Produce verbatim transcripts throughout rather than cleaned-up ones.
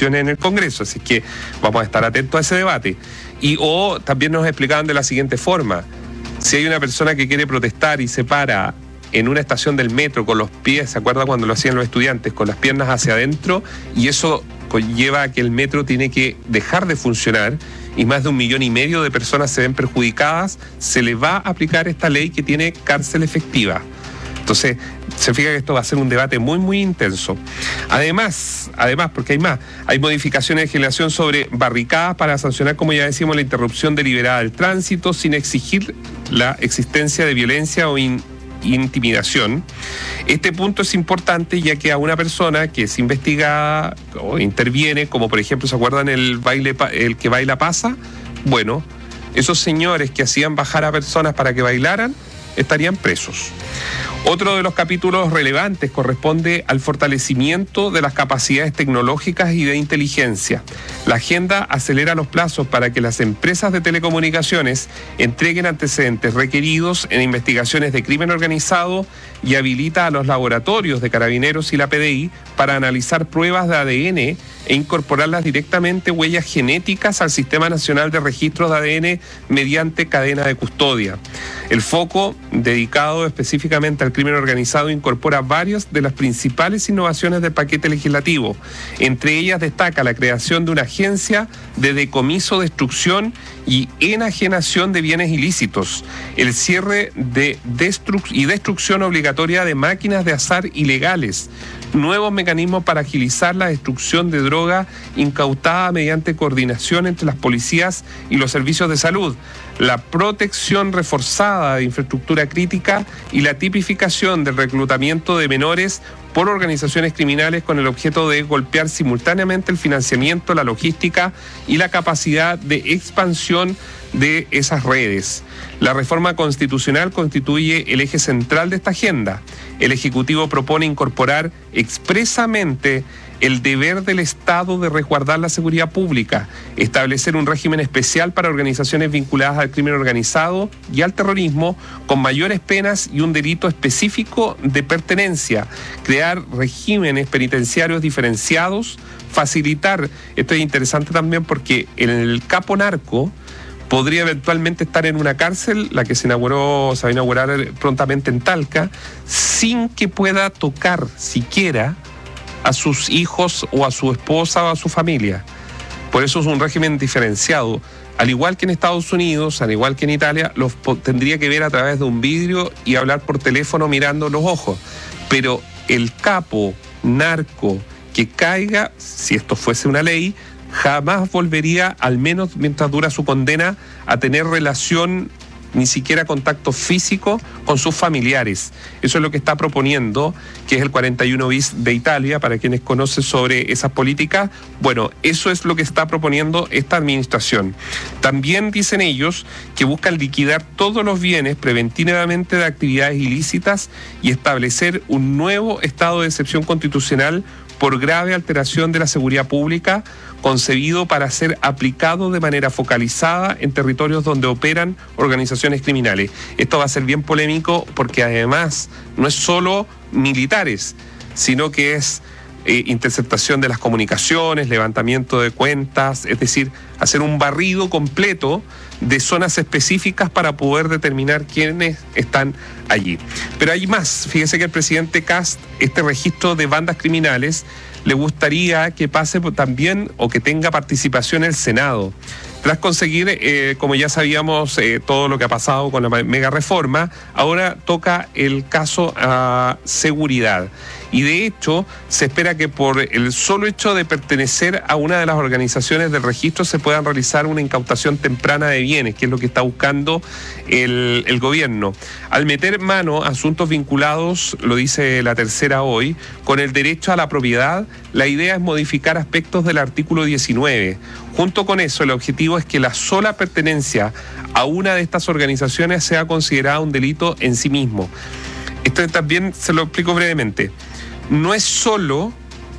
discusiones en el Congreso, así que vamos a estar atentos a ese debate. Y o también nos explicaban de la siguiente forma: si hay una persona que quiere protestar y se para en una estación del metro con los pies, ¿se acuerda cuando lo hacían los estudiantes? Con las piernas hacia adentro, y eso conlleva a que el metro tiene que dejar de funcionar y más de un millón y medio de personas se ven perjudicadas, se le va a aplicar esta ley que tiene cárcel efectiva. Entonces, se fija que esto va a ser un debate muy, muy intenso. Además, además, porque hay más, hay modificaciones de legislación sobre barricadas para sancionar, como ya decimos, la interrupción deliberada del tránsito sin exigir la existencia de violencia o in, intimidación. Este punto es importante ya que a una persona que es investigada o interviene, como por ejemplo, ¿se acuerdan el baile, el que baila pasa? Bueno, esos señores que hacían bajar a personas para que bailaran estarían presos. Otro de los capítulos relevantes corresponde al fortalecimiento de las capacidades tecnológicas y de inteligencia. La agenda acelera los plazos para que las empresas de telecomunicaciones entreguen antecedentes requeridos en investigaciones de crimen organizado y habilita a los laboratorios de Carabineros y la P D I para analizar pruebas de A D N e incorporarlas directamente huellas genéticas al Sistema Nacional de Registros de A D N mediante cadena de custodia. El foco, dedicado específicamente al crimen organizado, incorpora varias de las principales innovaciones del paquete legislativo. Entre ellas destaca la creación de una agencia de decomiso, destrucción y enajenación de bienes ilícitos, el cierre de destru- y destrucción obligatoria de máquinas de azar ilegales, nuevos mecanismos para agilizar la destrucción de droga incautada mediante coordinación entre las policías y los servicios de salud, la protección reforzada de infraestructura crítica y la tipificación del reclutamiento de menores por organizaciones criminales con el objeto de golpear simultáneamente el financiamiento, la logística y la capacidad de expansión de esas redes. La reforma constitucional constituye el eje central de esta agenda. El Ejecutivo propone incorporar expresamente el deber del Estado de resguardar la seguridad pública, establecer un régimen especial para organizaciones vinculadas al crimen organizado y al terrorismo con mayores penas y un delito específico de pertenencia, crear regímenes penitenciarios diferenciados, facilitar, esto es interesante también porque el capo narco podría eventualmente estar en una cárcel, la que se inauguró, se va a inaugurar prontamente en Talca, sin que pueda tocar siquiera a sus hijos o a su esposa o a su familia. Por eso es un régimen diferenciado. Al igual que en Estados Unidos, al igual que en Italia, los tendría que ver a través de un vidrio y hablar por teléfono mirando los ojos. Pero el capo narco que caiga, si esto fuese una ley, jamás volvería, al menos mientras dura su condena, a tener relación, ni siquiera contacto físico con sus familiares. Eso es lo que está proponiendo, que es el cuarenta y uno bis de Italia, para quienes conocen sobre esas políticas. Bueno, eso es lo que está proponiendo esta administración. También dicen ellos que buscan liquidar todos los bienes preventivamente de actividades ilícitas y establecer un nuevo estado de excepción constitucional por grave alteración de la seguridad pública, concebido para ser aplicado de manera focalizada en territorios donde operan organizaciones criminales. Esto va a ser bien polémico porque además no es solo militares, sino que es eh, interceptación de las comunicaciones, levantamiento de cuentas, es decir, hacer un barrido completo de zonas específicas para poder determinar quiénes están allí. Pero hay más. Fíjese que el presidente Kast, este registro de bandas criminales, le gustaría que pase también o que tenga participación el Senado. Tras conseguir, eh, como ya sabíamos, eh, todo lo que ha pasado con la mega reforma, ahora toca el caso a seguridad. Y de hecho, se espera que por el solo hecho de pertenecer a una de las organizaciones del registro se puedan realizar una incautación temprana de bienes, que es lo que está buscando el, el gobierno. Al meter mano a asuntos vinculados, lo dice La Tercera hoy, con el derecho a la propiedad, la idea es modificar aspectos del artículo diecinueve. Junto con eso, el objetivo es que la sola pertenencia a una de estas organizaciones sea considerada un delito en sí mismo. Esto también se lo explico brevemente. No es solo,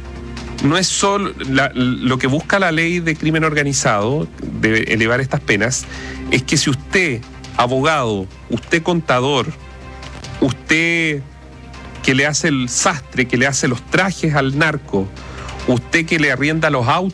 no es solo la, lo que busca la ley de crimen organizado, de elevar estas penas, es que si usted, abogado, usted contador, usted que le hace el sastre, que le hace los trajes al narco, usted que le arrienda los autos